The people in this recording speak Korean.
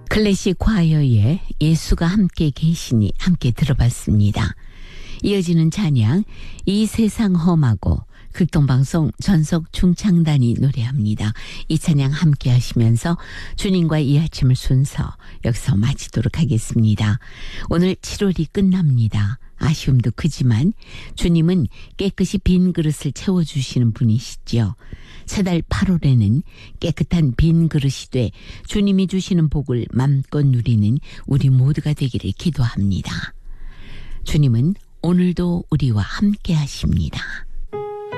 클래식 과여의 예수가 함께 계시니 함께 들어봤습니다. 이어지는 찬양 이 세상 험하고 극동방송 전석 중창단이 노래합니다. 이 찬양 함께 하시면서 주님과 이 아침을 순서 여기서 마치도록 하겠습니다. 오늘 7월이 끝납니다. 아쉬움도 크지만 주님은 깨끗이 빈 그릇을 채워주시는 분이시죠. 새달 8월에는 깨끗한 빈 그릇이 돼 주님이 주시는 복을 맘껏 누리는 우리 모두가 되기를 기도합니다. 주님은 오늘도 우리와 함께 하십니다.